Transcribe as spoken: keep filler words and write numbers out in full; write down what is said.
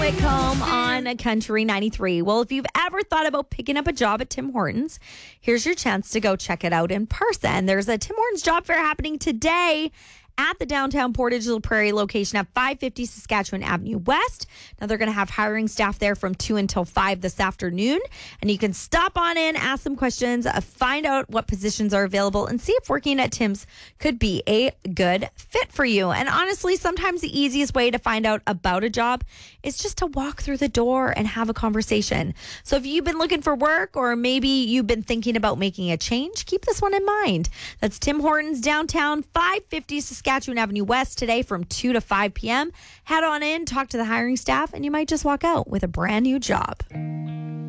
Whitcomb on Country ninety-three. Well, if you've ever thought about picking up a job at Tim Hortons, here's your chance to go check it out in person. There's a Tim Hortons job fair happening today at the downtown Portage La Prairie location at five fifty Saskatchewan Avenue West. Now, they're going to have hiring staff there from two until five this afternoon. And you can stop on in, ask some questions, uh, find out what positions are available, and see if working at Tim's could be a good fit for you. And honestly, sometimes the easiest way to find out about a job is just to walk through the door and have a conversation. So if you've been looking for work, or maybe you've been thinking about making a change, keep this one in mind. That's Tim Hortons downtown, five fifty Saskatchewan Avenue West today from two to five p.m. Head on in, talk to the hiring staff, and you might just walk out with a brand new job.